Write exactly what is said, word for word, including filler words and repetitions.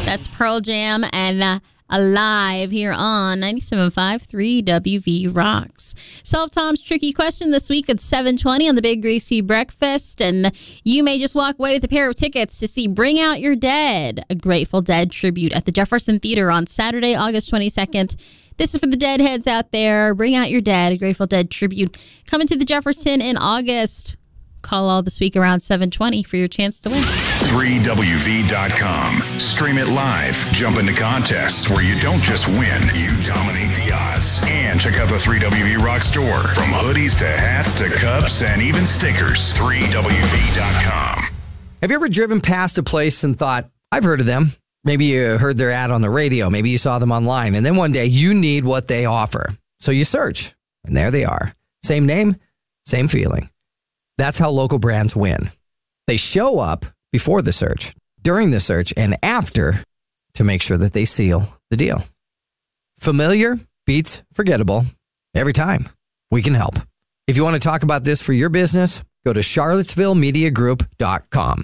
That's Pearl Jam and uh, Alive here on ninety-seven point five three W V Rocks. Solve Tom's tricky question this week at seven twenty on the Big Greasy Breakfast. And you may just walk away with a pair of tickets to see Bring Out Your Dead, a Grateful Dead tribute at the Jefferson Theater on Saturday, August twenty-second. This is for the Deadheads out there. Bring Out Your Dead, a Grateful Dead tribute. Coming to the Jefferson in August. Call all this week around seven twenty for your chance to win. three W V dot com. Stream it live. Jump into contests where you don't just win, you dominate the odds. And check out the three W V Rock store. From hoodies to hats to cups and even stickers. three W V dot com. Have you ever driven past a place and thought, I've heard of them? Maybe you heard their ad on the radio. Maybe you saw them online. And then one day you need what they offer. So you search, and there they are. Same name, same feeling. That's how local brands win. They show up before the search, during the search, and after to make sure that they seal the deal. Familiar beats forgettable every time. We can help. If you want to talk about this for your business, go to charlottesville media group dot com.